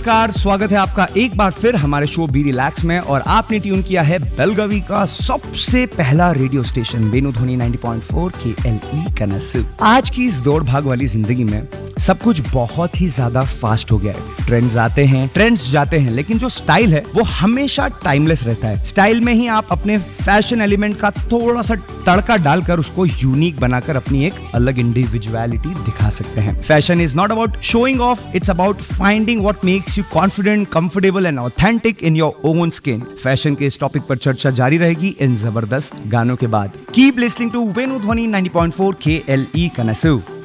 नमस्कार, स्वागत है आपका एक बार फिर हमारे शो बी रिलैक्स में और आपने ट्यून किया है बेलगावी का सबसे पहला रेडियो स्टेशन वेणुध्वनि 90.4 KLE कनसु। आज की इस दौड़ भाग वाली जिंदगी में सब कुछ बहुत ही ज्यादा फास्ट हो गया है। ट्रेंड्स आते हैं, ट्रेंड्स जाते हैं, लेकिन जो स्टाइल है वो हमेशा टाइमलेस रहता है। स्टाइल में ही आप अपने फैशन एलिमेंट का थोड़ा सा तड़का डालकर उसको यूनिक बनाकर अपनी एक अलग इंडिविजुअलिटी दिखा सकते हैं। Fashion is not about showing off, it's about finding what makes you confident, comfortable and authentic in your own skin. Fashion के इस टॉपिक पर चर्चा जारी रहेगी इन जबरदस्त गानों के बाद। Keep listening to वेणुध्वनि 90.4 KLE Kanasu.